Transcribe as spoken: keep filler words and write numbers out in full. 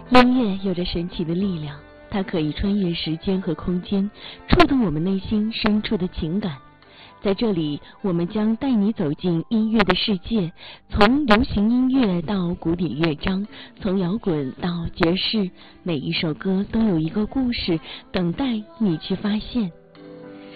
音乐有着神奇的力量，它可以穿越时间和空间，触动我们内心深处的情感。在这里，我们将带你走进音乐的世界，从流行音乐到古典乐章，从摇滚到爵士，每一首歌都有一个故事等待你去发现。